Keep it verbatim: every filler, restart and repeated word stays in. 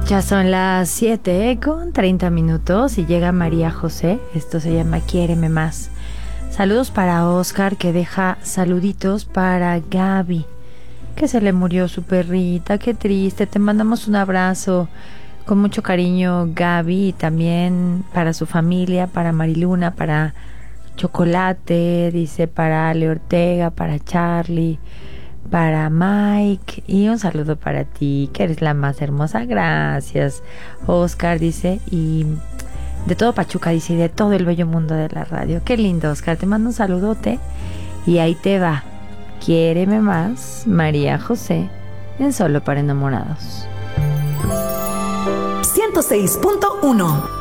Ya son las siete con treinta minutos y llega María José. Esto se llama Quiéreme Más. Saludos para Oscar, que deja saluditos para Gaby, que se le murió su perrita. Qué triste. Te mandamos un abrazo con mucho cariño, Gaby, y también para su familia, para Mariluna, para Chocolate, dice, para Ale Ortega, para Charlie, para Mike, y un saludo para ti, que eres la más hermosa. Gracias, Oscar, dice, y de todo Pachuca, dice, y de todo el bello mundo de la radio. Qué lindo, Oscar, te mando un saludote, y ahí te va. Quiéreme Más, María José, en Solo para Enamorados. ciento seis punto uno